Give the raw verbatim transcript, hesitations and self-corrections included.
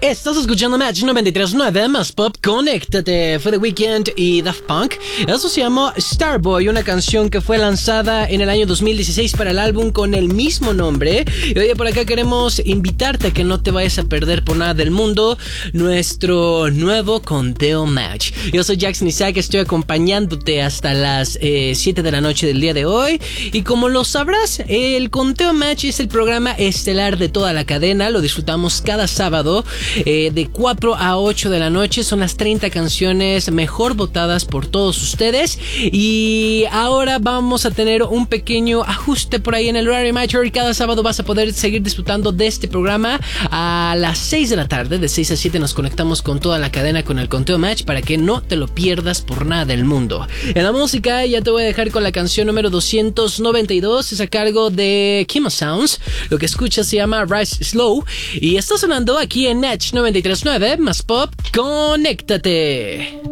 Estás escuchando Match noventa y tres punto nueve más Pop, conéctate. Fue The Weeknd y Daft Punk. Eso se llamó Starboy, una canción que fue lanzada en el año dos mil dieciséis para el álbum con el mismo nombre. Y oye, por acá queremos invitarte a que no te vayas a perder por nada del mundo nuestro nuevo conteo Match. Yo soy Jackson Isaac, estoy acompañándote hasta las eh, siete de la noche del día de hoy. Y como lo sabrás, el conteo Match es el programa estelar de toda la cadena. Lo disfrutamos cada sábado eh, de cuatro a ocho de la noche. Son las treinta canciones mejor votadas por todos ustedes. Y ahora vamos a tener un pequeño ajuste por ahí en el horario Match. Cada sábado vas a poder seguir disfrutando de este programa a las seis de la tarde. De seis a siete nos conectamos con toda la cadena con el conteo Match para que no te lo pierdas por nada del mundo. En la música ya te voy a dejar con la canción número doscientos noventa y dos. Es a cargo de Kimo Sounds. Lo que escuchas se llama Rise Slow. Y está sonando aquí en Match noventa y tres punto nueve más Pop, conéctate.